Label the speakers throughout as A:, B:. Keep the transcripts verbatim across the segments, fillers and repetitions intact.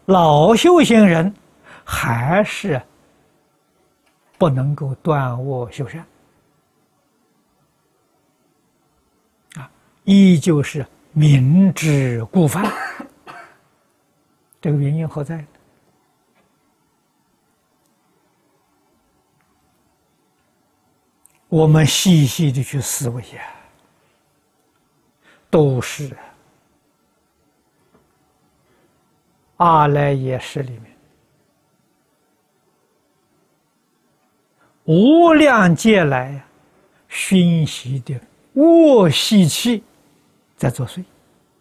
A: 老修行人还是不能够断恶修善啊，依旧是明知故犯。这个原因何在？我们细细的去思维呀，都是阿赖耶识里面无量劫来呀熏习的恶习气在作祟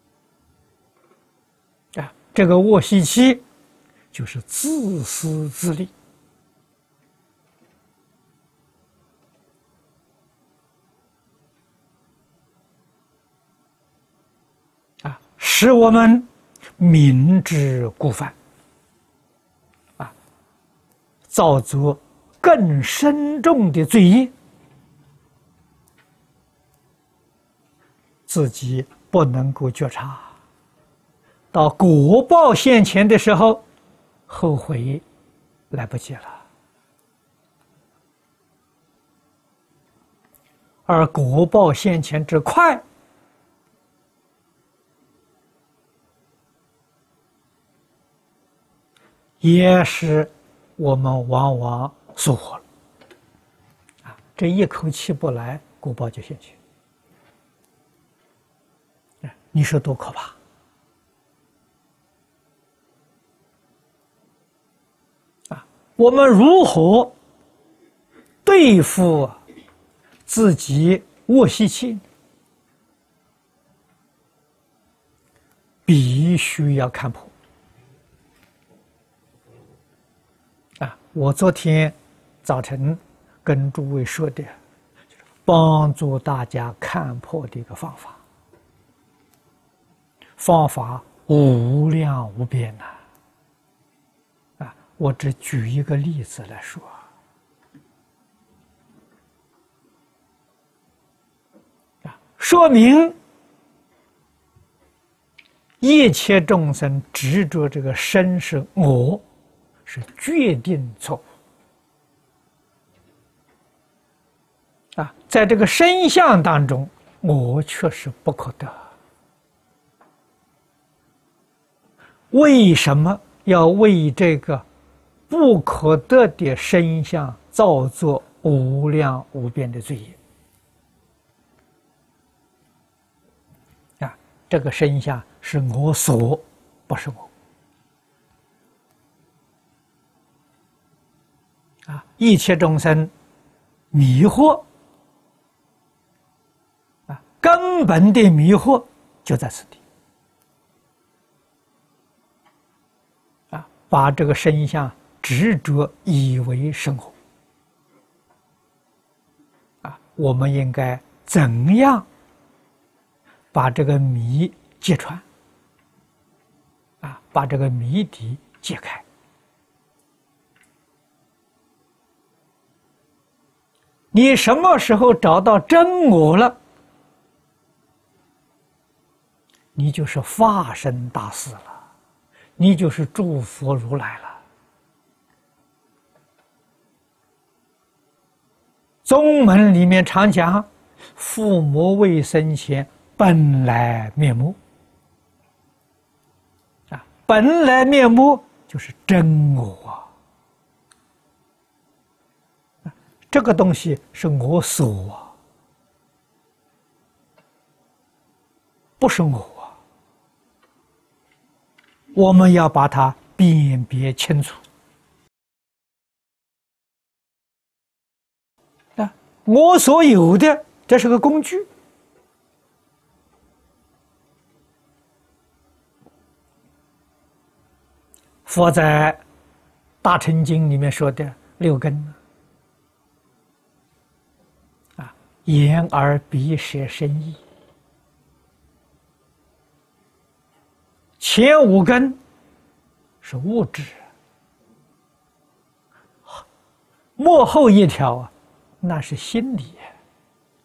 A: 啊！这个恶习气就是自私自利啊，使我们明知故犯啊，造作更深重的罪业，自己不能够觉察，到果报现前的时候，后悔来不及了。而果报现前之快，也是我们往往疏忽了啊！这一口气不来，果报就现前。你说多可怕啊！我们如何对付自己恶习气？必须要看破啊！我昨天早晨跟诸位说的，帮助大家看破的一个方法。方法无量无边呐！啊，我只举一个例子来说啊，说明一切众生执着这个身是我，是决定错误啊！在这个身相当中，我确实不可得。为什么要为这个不可得的身相造作无量无边的罪业啊？这个身相是我所，不是我啊！一切众生迷惑啊，根本的迷惑就在此地。把这个身相执着以为生活啊，我们应该怎样把这个谜揭穿啊，把这个谜底解开？你什么时候找到真我了，你就是化身大士了。你就是诸佛如来了。宗门里面常讲，父母未生前本来面目啊，本来面目就是真我啊，这个东西是我所啊，不是我。我们要把它辨别清楚啊！我所有的，这是个工具。佛在《大乘经》里面说的六根啊，眼耳鼻舌身意。前五根是物质，末后一条啊，那是心理。